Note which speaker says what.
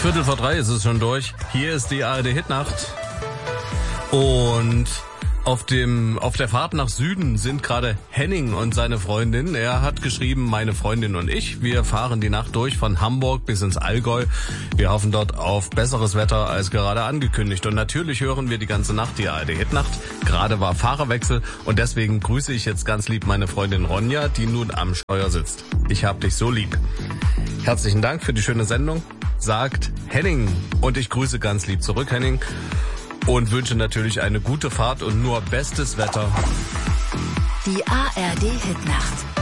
Speaker 1: 2:15 ist es schon durch. Hier ist die ARD-Hitnacht. Und auf der Fahrt nach Süden sind gerade Henning und seine Freundin. Er hat geschrieben, meine Freundin und ich, wir fahren die Nacht durch von Hamburg bis ins Allgäu. Wir hoffen dort auf besseres Wetter als gerade angekündigt. Und natürlich hören wir die ganze Nacht die ARD-Hitnacht. Gerade war Fahrerwechsel und deswegen grüße ich jetzt ganz lieb meine Freundin Ronja, die nun am Steuer sitzt. Ich hab dich so lieb. Herzlichen Dank für die schöne Sendung, sagt Henning. Und ich grüße ganz lieb zurück, Henning. Und wünsche natürlich eine gute Fahrt und nur bestes Wetter.
Speaker 2: Die ARD-Hitnacht.